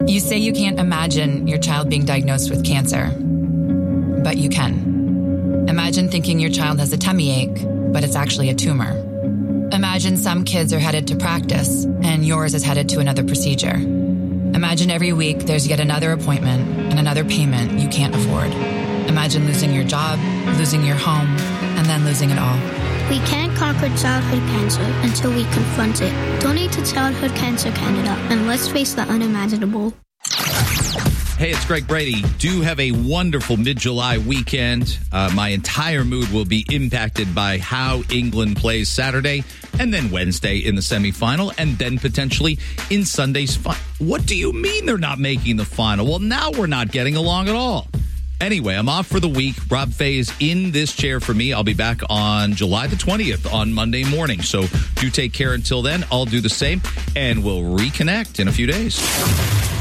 You say you can't imagine your child being diagnosed with cancer, but you can. Imagine thinking your child has a tummy ache, but it's actually a tumor. Imagine some kids are headed to practice, and yours is headed to another procedure. Imagine every week there's yet another appointment and another payment you can't afford. Imagine losing your job, losing your home, and then losing it all. We can't conquer childhood cancer until we confront it. Donate to Childhood Cancer Canada, and let's face the unimaginable. Hey, it's Greg Brady. Do have a wonderful mid-July weekend. My entire mood will be impacted by how England plays Saturday and then Wednesday in the semifinal and then potentially in Sunday's final. What do you mean they're not making the final? Well, now we're not getting along at all. Anyway, I'm off for the week. Rob Fay is in this chair for me. I'll be back on July the 20th on Monday morning. So do take care until then. I'll do the same, and we'll reconnect in a few days.